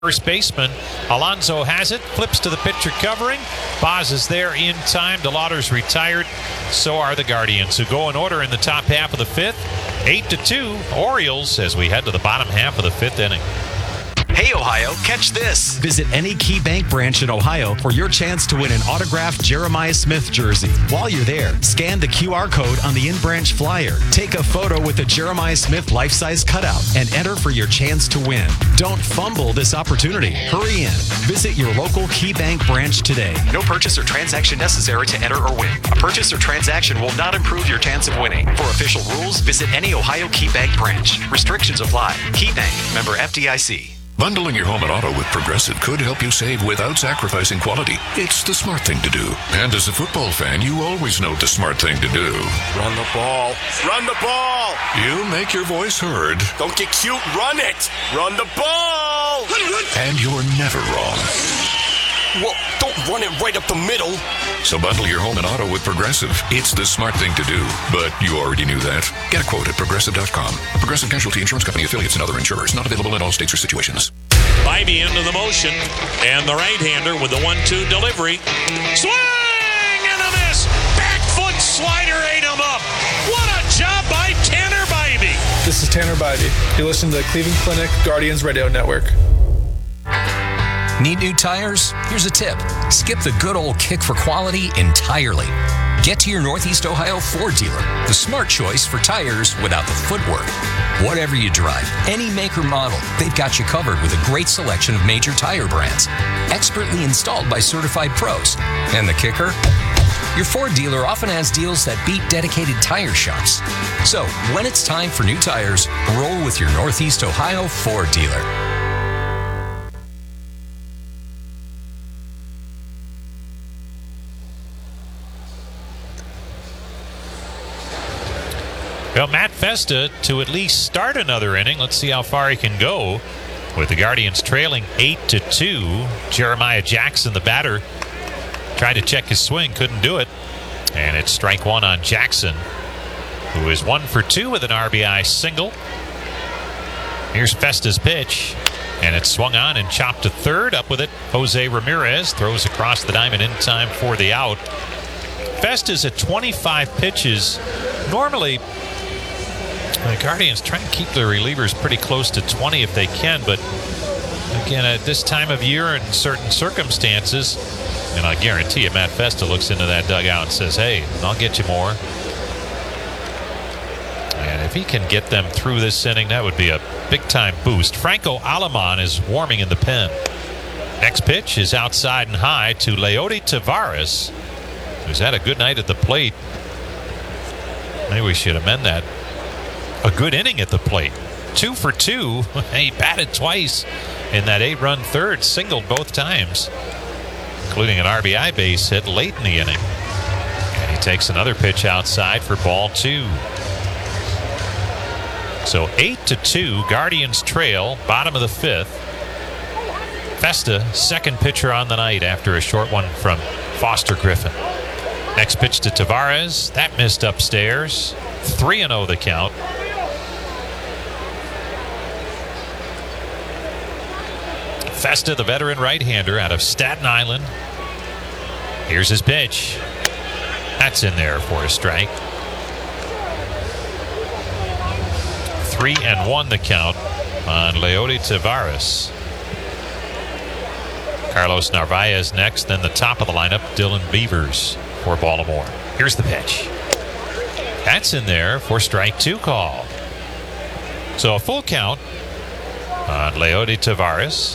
First baseman Alonso has it, flips to the pitcher covering. Boz is there in time. DeLauder's retired. So are the Guardians, who go in order in the top half of the fifth. 8-2 Orioles as we head to the bottom half of the fifth inning. Hey, Ohio, catch this. Visit any KeyBank branch in Ohio for your chance to win an autographed Jeremiah Smith jersey. While you're there, scan the QR code on the in-branch flyer. Take a photo with a Jeremiah Smith life-size cutout and enter for your chance to win. Don't fumble this opportunity. Hurry in. Visit your local KeyBank branch today. No purchase or transaction necessary to enter or win. A purchase or transaction will not improve your chance of winning. For official rules, visit any Ohio KeyBank branch. Restrictions apply. KeyBank, member FDIC. Bundling your home and auto with Progressive could help you save without sacrificing quality. It's the smart thing to do. And as a football fan, you always know the smart thing to do. Run the ball. Run the ball. You make your voice heard. Don't get cute. Run it. Run the ball. And you're never wrong. Well, don't run it right up the middle. So bundle your home and auto with Progressive. It's the smart thing to do. But you already knew that. Get a quote at Progressive.com. Progressive Casualty Insurance Company affiliates and other insurers. Not available in all states or situations. Bybee into the motion. And the right-hander with the 1-2 delivery. Swing and a miss. Back foot slider ate him up. What a job by Tanner Bybee. This is Tanner Bybee. You listen to the Cleveland Clinic Guardians Radio Network. Need new tires? Here's a tip. Skip the good old kick for quality entirely. Get to your Northeast Ohio Ford dealer, the smart choice for tires without the footwork. Whatever you drive, any make or model, they've got you covered with a great selection of major tire brands, expertly installed by certified pros. And the kicker? Your Ford dealer often has deals that beat dedicated tire shops. So, when it's time for new tires, roll with your Northeast Ohio Ford dealer. Well, Matt Festa to at least start another inning. Let's see how far he can go with the Guardians trailing 8-2. Jeremiah Jackson, the batter, tried to check his swing, couldn't do it. And it's strike one on Jackson, who is 1 for 2 with an RBI single. Here's Festa's pitch, and it's swung on and chopped to third. Up with it, Jose Ramirez throws across the diamond in time for the out. Festa's at 25 pitches. Normally, the Guardians try to keep their relievers pretty close to 20 if they can, but again, at this time of year and certain circumstances, and I guarantee you Matt Festa looks into that dugout and says, hey, I'll get you more. And if he can get them through this inning, that would be a big-time boost. Franco Aleman is warming in the pen. Next pitch is outside and high to Leody Taveras, who's had a good night at the plate. Maybe we should amend that. A good inning at the plate. 2 for 2. He batted twice in that 8-run third, singled both times, including an RBI base hit late in the inning. And he takes another pitch outside for ball 2. So 8-2, Guardians trail, bottom of the fifth. Festa, second pitcher on the night after a short one from Foster Griffin. Next pitch to Taveras. That missed upstairs. 3-0 the count. Festa, the veteran right-hander out of Staten Island. Here's his pitch. That's in there for a strike. 3-1 the count on Leody Taveras. Carlos Narvaez next, then the top of the lineup, Dylan Beavers for Baltimore. Here's the pitch. That's in there for strike 2 call. So a full count on Leody Taveras.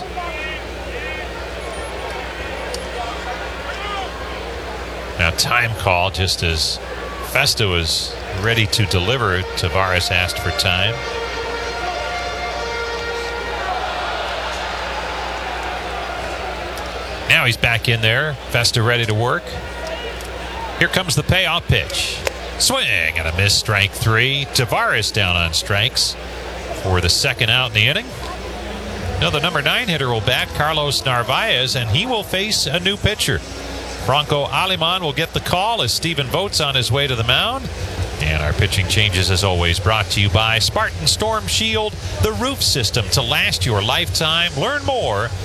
Now time call just as Festa was ready to deliver. Taveras asked for time. Now he's back in there. Festa ready to work. Here comes the payoff pitch. Swing and a miss, strike 3. Taveras down on strikes for the second out in the inning. Now the number 9 hitter will bat, Carlos Narvaez, and he will face a new pitcher. Franco Aleman will get the call as Stephen Vogt's on his way to the mound. And our pitching changes, as always, brought to you by Spartan Storm Shield, the roof system to last your lifetime. Learn more